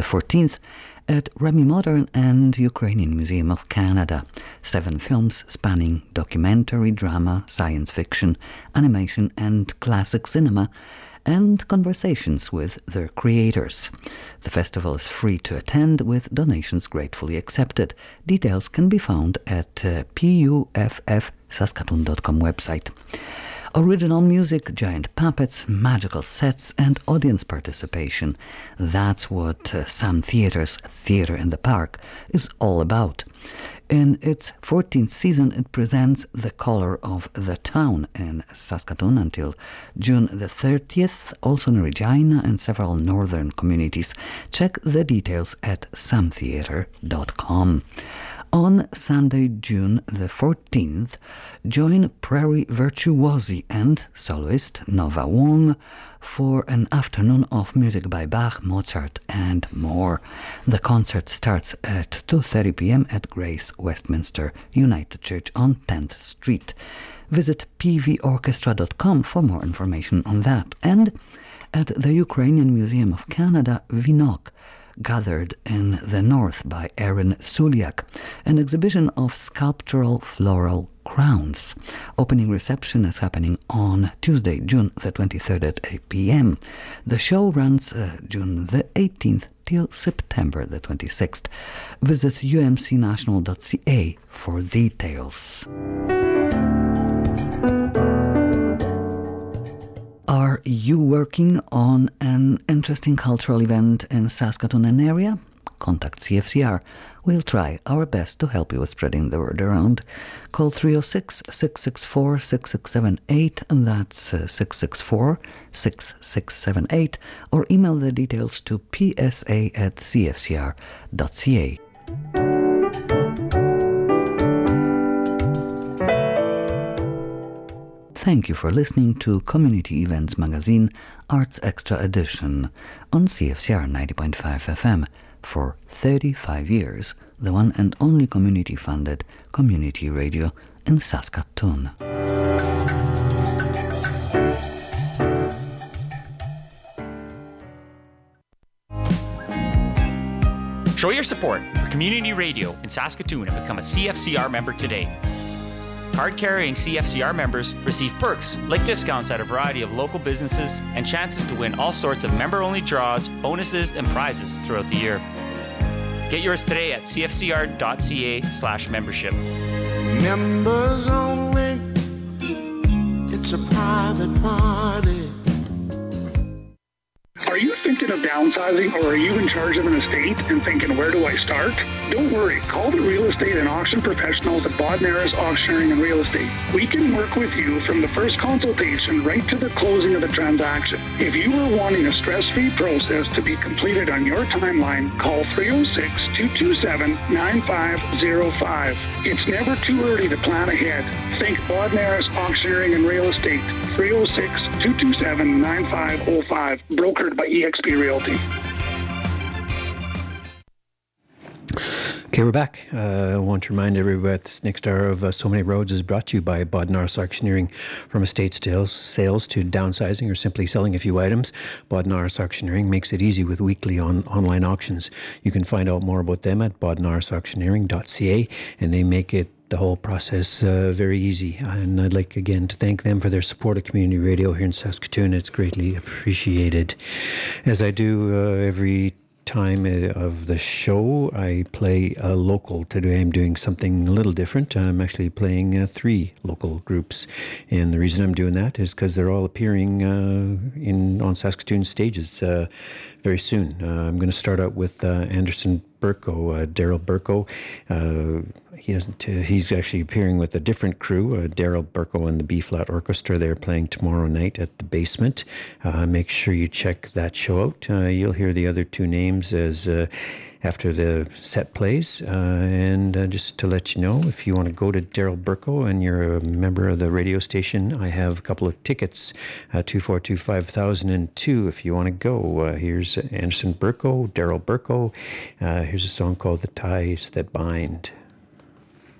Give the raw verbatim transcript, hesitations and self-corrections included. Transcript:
fourteenth at Remy Modern and Ukrainian Museum of Canada. Seven films spanning documentary, drama, science fiction, animation and classic cinema, and conversations with their creators. The festival is free to attend, with donations gratefully accepted. Details can be found at uh, puff saskatoon dot com website. Original music, giant puppets, magical sets and audience participation. That's what uh, Sam Theatre's Theatre in the Park is all about. In its fourteenth season, it presents the colour of the town in Saskatoon until June the thirtieth, also in Regina and several northern communities. Check the details at sam theatre dot com. On Sunday, June the fourteenth, join Prairie Virtuosi and soloist Nova Wong for an afternoon of music by Bach, Mozart and more. The concert starts at two thirty p.m. at Grace Westminster United Church on tenth Street. Visit p v orchestra dot com for more information on that. And at the Ukrainian Museum of Canada, Vinok, Gathered in the North by Aaron Suliak, an exhibition of sculptural floral crowns. Opening reception is happening on Tuesday, June the twenty-third at eight p.m. The show runs uh, June the eighteenth till September the twenty-sixth. Visit u m c national dot c a for details. Are you working on an interesting cultural event in Saskatoon and area? Contact C F C R. We'll try our best to help you with spreading the word around. Call three oh six, six six four, six six seven eight, and that's uh, six six four, six six seven eight, or email the details to p s a at c f c r dot c a. Thank you for listening to Community Events Magazine Arts Extra Edition on C F C R ninety point five F M. For thirty-five years, the one and only community-funded community radio in Saskatoon. Show your support for community radio in Saskatoon and become a C F C R member today. Card-carrying C F C R members receive perks like discounts at a variety of local businesses and chances to win all sorts of member-only draws, bonuses, and prizes throughout the year. Get yours today at c f c r dot c a slash membership. Members only, it's a private party. Are you thinking of downsizing, or are you in charge of an estate and thinking, where do I start? Don't worry. Call the real estate and auction professionals at Bodnaris Auctioneering and Real Estate. We can work with you from the first consultation right to the closing of the transaction. If you are wanting a stress-free process to be completed on your timeline, call three oh six, two two seven, nine five oh five. It's never too early to plan ahead. Think Bodnaris Auctioneering and Real Estate. three oh six, two two seven, nine five oh five. Brokered by E X P Realty. Okay, we're back. Uh, I want to remind everybody that this next hour of uh, So Many Roads is brought to you by Bodnaris Auctioneering. From estate sales, sales to downsizing or simply selling a few items, Bodnaris Auctioneering makes it easy with weekly on, online auctions. You can find out more about them at bodnaris auctioneering dot c a, and they make it the whole process uh, very easy. And I'd like again to thank them for their support of community radio here in Saskatoon. It's greatly appreciated. As I do uh, every time of the show, I play a local. Today I'm doing something a little different. I'm actually playing uh, three local groups, and the reason I'm doing that is because they're all appearing uh, in on Saskatoon stages uh, very soon. Uh, I'm going to start out with uh, Anderson Burko, uh, Daryl Burko. Uh, he doesn't. Uh, he's actually appearing with a different crew. Uh, Daryl Burko and the B Flat Orchestra. They're playing tomorrow night at the Basement. Uh, make sure you check that show out. Uh, you'll hear the other two names as uh, after the set plays. Uh, and uh, just to let you know, if you want to go to Daryl Burko and you're a member of the radio station, I have a couple of tickets. Uh, two four two five thousand two. If you want to go, uh, here's Anderson Burko, Daryl Burko. Uh, here's a song called "The Ties That Bind."